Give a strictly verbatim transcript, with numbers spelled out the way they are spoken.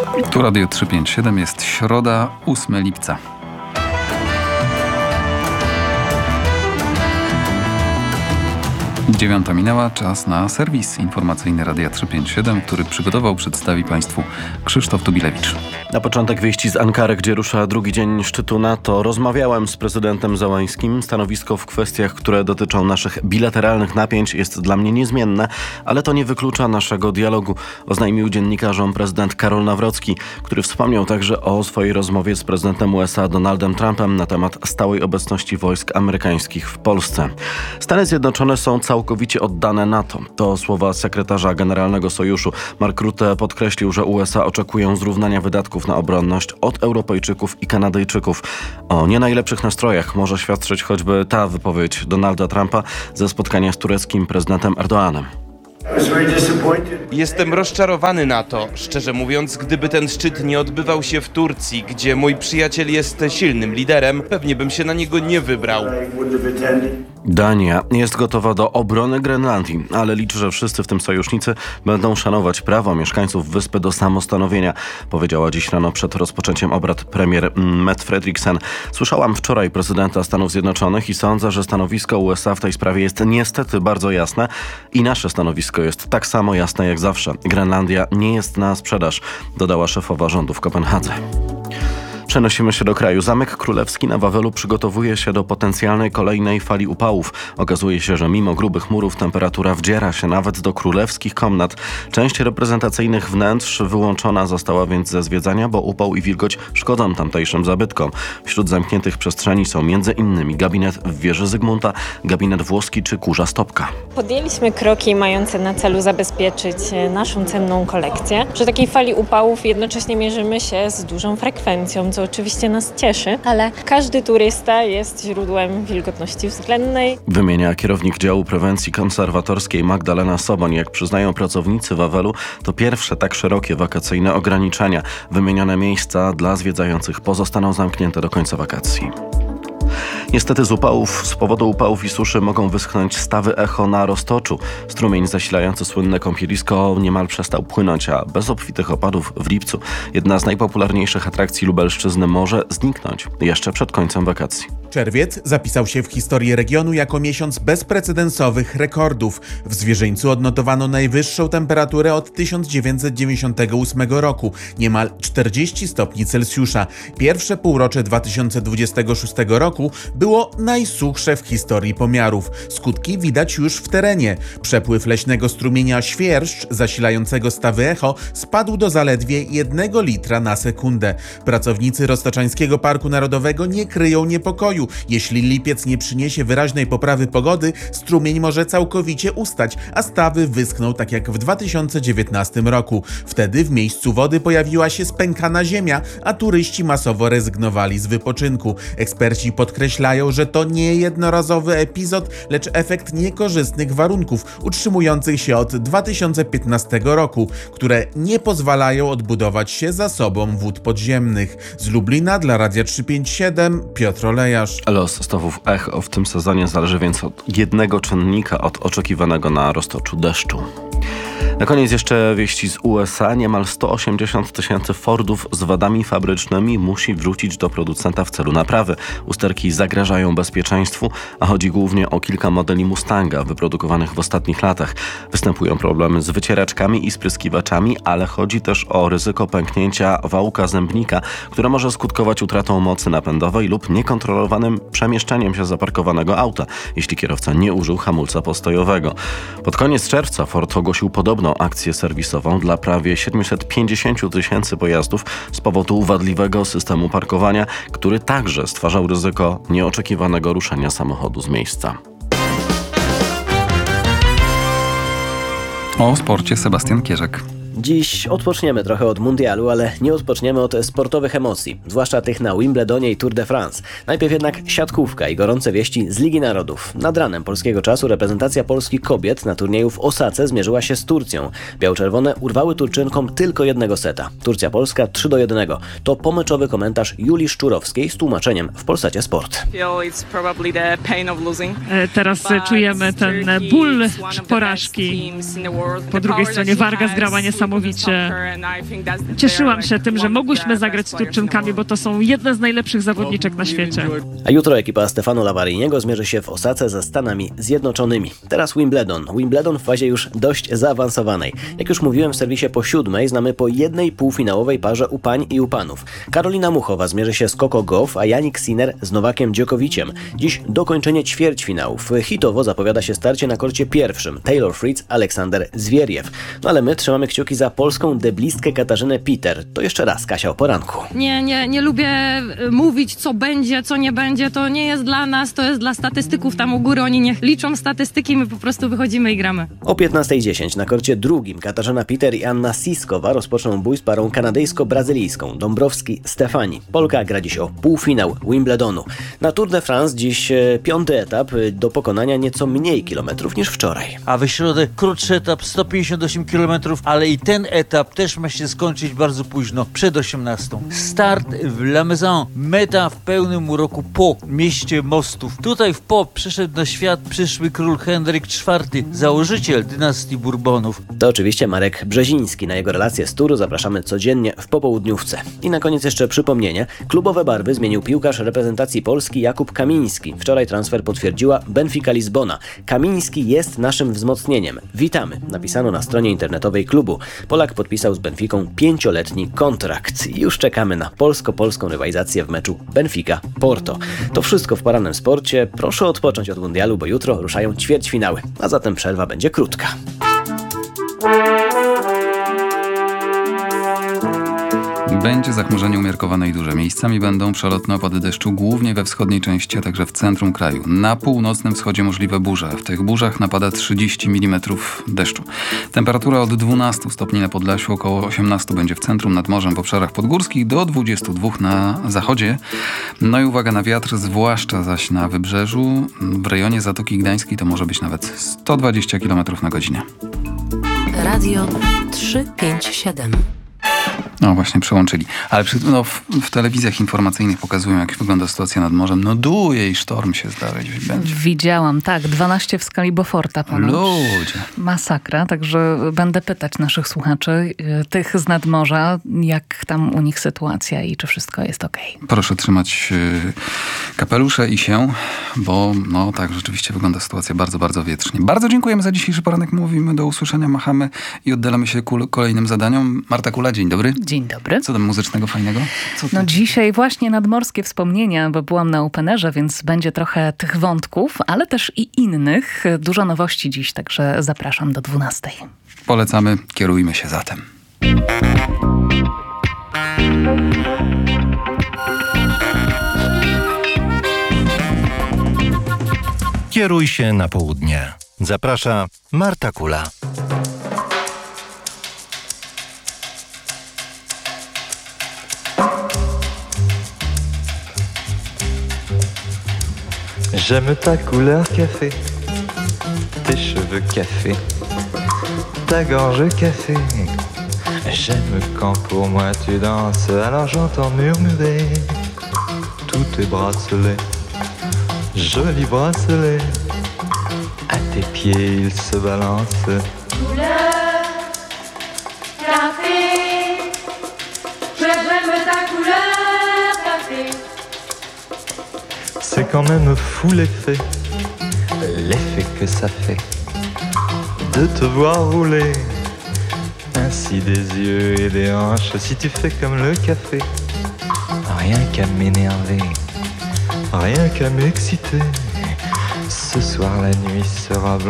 Tu Radio trzysta pięćdziesiąt siedem, jest środa, ósmego lipca. Dziewiąta minęła, czas na serwis informacyjny Radia trzysta pięćdziesiąt siedem, który przygotował, przedstawi Państwu Krzysztof Tubilewicz. Na początek wieści z Ankary, gdzie rusza drugi dzień szczytu NATO. Rozmawiałem z prezydentem Zełańskim. Stanowisko w kwestiach, które dotyczą naszych bilateralnych napięć, jest dla mnie niezmienne, ale to nie wyklucza naszego dialogu, oznajmił dziennikarzom prezydent Karol Nawrocki, który wspomniał także o swojej rozmowie z prezydentem U S A Donaldem Trumpem na temat stałej obecności wojsk amerykańskich w Polsce. Stany Zjednoczone są całkowicie oddane NATO. To słowa sekretarza generalnego sojuszu. Mark Rutte podkreślił, że U S A oczekują zrównania wydatków na obronność od Europejczyków i Kanadyjczyków. O nie najlepszych nastrojach może świadczyć choćby ta wypowiedź Donalda Trumpa ze spotkania z tureckim prezydentem Erdoğanem. Jestem rozczarowany na to, szczerze mówiąc, gdyby ten szczyt nie odbywał się w Turcji, gdzie mój przyjaciel jest silnym liderem, pewnie bym się na niego nie wybrał. Dania jest gotowa do obrony Grenlandii, ale liczy, że wszyscy, w tym sojusznicy, będą szanować prawo mieszkańców wyspy do samostanowienia, powiedziała dziś rano przed rozpoczęciem obrad premier Mette Frederiksen. Słyszałam wczoraj prezydenta Stanów Zjednoczonych i sądzę, że stanowisko U S A w tej sprawie jest niestety bardzo jasne i nasze stanowisko jest tak samo jasne jak zawsze. Grenlandia nie jest na sprzedaż, dodała szefowa rządu w Kopenhadze. Przenosimy się do kraju. Zamek Królewski na Wawelu przygotowuje się do potencjalnej kolejnej fali upałów. Okazuje się, że mimo grubych murów temperatura wdziera się nawet do królewskich komnat. Część reprezentacyjnych wnętrz wyłączona została więc ze zwiedzania, bo upał i wilgoć szkodzą tamtejszym zabytkom. Wśród zamkniętych przestrzeni są między innymi gabinet w wieży Zygmunta, gabinet włoski czy kurza stopka. Podjęliśmy kroki mające na celu zabezpieczyć naszą cenną kolekcję. Przy takiej fali upałów jednocześnie mierzymy się z dużą frekwencją, co oczywiście nas cieszy, ale każdy turysta jest źródłem wilgotności względnej. Wymienia kierownik działu prewencji konserwatorskiej Magdalena Soboń. Jak przyznają pracownicy Wawelu, to pierwsze tak szerokie wakacyjne ograniczenia. Wymienione miejsca dla zwiedzających pozostaną zamknięte do końca wakacji. Niestety z upałów, z powodu upałów i suszy mogą wyschnąć stawy Echo na Roztoczu. Strumień zasilający słynne kąpielisko niemal przestał płynąć, a bez obfitych opadów w lipcu jedna z najpopularniejszych atrakcji Lubelszczyzny może zniknąć jeszcze przed końcem wakacji. Czerwiec zapisał się w historii regionu jako miesiąc bezprecedensowych rekordów. W Zwierzyńcu odnotowano najwyższą temperaturę od tysiąc dziewięćset dziewięćdziesiątego ósmego roku, niemal czterdzieści stopni Celsjusza. Pierwsze półrocze dwa tysiące dwudziestego szóstego roku było najsuchsze w historii pomiarów. Skutki widać już w terenie. Przepływ leśnego strumienia Świerszcz, zasilającego stawy Echo, spadł do zaledwie jednego litra na sekundę. Pracownicy Roztoczańskiego Parku Narodowego nie kryją niepokoju. Jeśli lipiec nie przyniesie wyraźnej poprawy pogody, strumień może całkowicie ustać, a stawy wyschną tak jak w dwa tysiące dziewiętnastym roku. Wtedy w miejscu wody pojawiła się spękana ziemia, a turyści masowo rezygnowali z wypoczynku. Eksperci podkreślają, że to nie jednorazowy epizod, lecz efekt niekorzystnych warunków utrzymujących się od dwa tysiące piętnastego roku, które nie pozwalają odbudować się zasobom wód podziemnych. Z Lublina dla Radia trzysta pięćdziesiąt siedem Piotr Olejarz. Los stawów Echo w tym sezonie zależy więc od jednego czynnika, od oczekiwanego na Roztoczu deszczu. Na koniec jeszcze wieści z U S A. Niemal sto osiemdziesiąt tysięcy Fordów z wadami fabrycznymi musi wrócić do producenta w celu naprawy. Usterki zagrażają bezpieczeństwu, a chodzi głównie o kilka modeli Mustanga wyprodukowanych w ostatnich latach. Występują problemy z wycieraczkami i spryskiwaczami, ale chodzi też o ryzyko pęknięcia wałka zębnika, które może skutkować utratą mocy napędowej lub niekontrolowanym przemieszczeniem się zaparkowanego auta, jeśli kierowca nie użył hamulca postojowego. Pod koniec czerwca Ford ogłosił podobną akcję serwisową dla prawie siedemset pięćdziesiąt tysięcy pojazdów z powodu wadliwego systemu parkowania, który także stwarzał ryzyko nieoczekiwanego ruszenia samochodu z miejsca. O sporcie Sebastian Kierzek. Dziś odpoczniemy trochę od mundialu, ale nie odpoczniemy od sportowych emocji, zwłaszcza tych na Wimbledonie i Tour de France. Najpierw jednak siatkówka i gorące wieści z Ligi Narodów. Nad ranem polskiego czasu reprezentacja Polski kobiet na turnieju w Osace zmierzyła się z Turcją. Biało-czerwone urwały Turczynkom tylko jednego seta. Turcja-Polska trzy do jednego. To pomeczowy komentarz Julii Szczurowskiej z tłumaczeniem w Polsacie Sport. Teraz czujemy ten ból porażki. Po drugiej stronie Vargas grała niesamowite niesamowicie cieszyłam się tym, że mogłyśmy zagrać z Turczynkami, bo to są jedne z najlepszych zawodniczek na świecie. A jutro ekipa Stefano Lavariniego zmierzy się w Osace ze Stanami Zjednoczonymi. Teraz Wimbledon. Wimbledon w fazie już dość zaawansowanej. Jak już mówiłem w serwisie po siódmej, znamy po jednej półfinałowej parze u pań i u panów. Karolina Muchowa zmierzy się z Coco Gauff, a Jannik Sinner z Nowakiem Djokoviciem. Dziś dokończenie ćwierćfinałów. Hitowo zapowiada się starcie na korcie pierwszym. Taylor Fritz, Aleksander Zwieriew. No ale my trzymamy kciuki za polską deblistkę Katarzynę Peter. To jeszcze raz Kasia o poranku. Nie, nie, nie lubię mówić, co będzie, co nie będzie. To nie jest dla nas, to jest dla statystyków tam u góry. Oni niech liczą statystyki, my po prostu wychodzimy i gramy. O piętnastej dziesięć na korcie drugim Katarzyna Peter i Anna Siskowa rozpoczną bój z parą kanadyjsko-brazylijską Dąbrowski-Stefani. Polka gra dziś o półfinał Wimbledonu. Na Tour de France dziś e, piąty etap e, do pokonania nieco mniej kilometrów niż wczoraj. A w środę krótszy etap, sto pięćdziesiąt osiem kilometrów, ale i ten etap też ma się skończyć bardzo późno, przed osiemnastą. Start w La Maison, meta w pełnym uroku Po, mieście mostów. Tutaj w Po przyszedł na świat przyszły król Henryk czwarty, założyciel dynastii Bourbonów. To oczywiście Marek Brzeziński. Na jego relację z Touru zapraszamy codziennie w popołudniówce. I na koniec jeszcze przypomnienie. Klubowe barwy zmienił piłkarz reprezentacji Polski Jakub Kamiński. Wczoraj transfer potwierdziła Benfica Lizbona. Kamiński jest naszym wzmocnieniem. Witamy, napisano na stronie internetowej klubu. Polak podpisał z Benficą pięcioletni kontrakt. I już czekamy na polsko-polską rywalizację w meczu Benfica-Porto. To wszystko w porannym sporcie. Proszę odpocząć od mundialu, bo jutro ruszają ćwierćfinały, a zatem przerwa będzie krótka. Będzie zachmurzenie umiarkowane i duże. Miejscami będą przelotne opady deszczu, głównie we wschodniej części, a także w centrum kraju. Na północnym wschodzie możliwe burze. W tych burzach napada trzydzieści milimetrów deszczu. Temperatura od dwunastu stopni na Podlasiu, około osiemnastu będzie w centrum, nad morzem w obszarach podgórskich, do dwudziestu dwóch na zachodzie. No i uwaga na wiatr, zwłaszcza zaś na wybrzeżu. W rejonie Zatoki Gdańskiej to może być nawet sto dwadzieścia kilometrów na godzinę. Radio trzysta pięćdziesiąt siedem. No właśnie, przełączyli. Ale przy, no, w, w telewizjach informacyjnych pokazują, jak wygląda sytuacja nad morzem. No duje i sztorm się zdarzyć będzie. Widziałam, tak. dwanaście w skali Beauforta ponoć. Ludzie. Masakra, także będę pytać naszych słuchaczy, tych z nadmorza, jak tam u nich sytuacja i czy wszystko jest okej. Proszę trzymać y, kapelusze i się, bo no tak, rzeczywiście wygląda sytuacja bardzo, bardzo wietrznie. Bardzo dziękujemy za dzisiejszy poranek. Mówimy do usłyszenia, machamy i oddalamy się ku kolejnym zadaniom. Marta Kula, dzień dobry. Dzień dobry. Co tam muzycznego fajnego? Co no dzisiaj właśnie nadmorskie wspomnienia, bo byłam na openerze, więc będzie trochę tych wątków, ale też i innych. Dużo nowości dziś, także zapraszam do dwunastej. Polecamy, kierujmy się zatem. Kieruj się na południe. Zaprasza Marta Kula. J'aime ta couleur café, tes cheveux café, ta gorge café. J'aime quand pour moi tu danses, alors j'entends murmurer tous tes bracelets, jolis bracelets. À tes pieds ils se balancent. Couleur café, j'aime ta couleur café. C'est quand même fou l'effet, l'effet que ça fait de te voir rouler ainsi des yeux et des hanches. Si tu fais comme le café, rien qu'à m'énerver, rien qu'à m'exciter. Ce soir la nuit sera blanche.